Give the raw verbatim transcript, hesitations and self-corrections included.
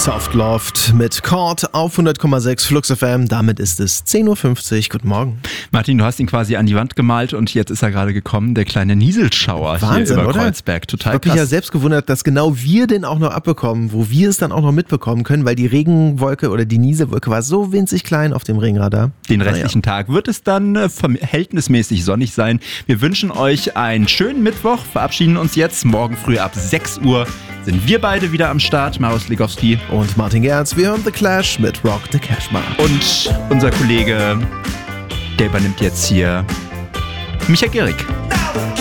Softloft mit Chord auf hundert Komma sechs Flux F M. Damit ist es zehn Uhr fünfzig. Guten Morgen. Martin, du hast ihn quasi an die Wand gemalt und jetzt ist er gerade gekommen, der kleine Nieselschauer. Wahnsinn, hier über oder? Kreuzberg. Total ich hab mich krass. ja selbst gewundert, dass genau wir den auch noch abbekommen, wo wir es dann auch noch mitbekommen können, weil die Regenwolke oder die Nieselwolke war so winzig klein auf dem Regenradar. Den restlichen naja. Tag wird es dann äh, verhältnismäßig sonnig sein. Wir wünschen euch einen schönen Mittwoch, verabschieden uns jetzt. Morgen früh ab sechs Uhr sind wir beide wieder am Start. Marius Legowski Und Martin Gerz, wir hören The Clash mit Rock the Cashman. und unser Kollege, der übernimmt jetzt hier Micha Gehrig. Now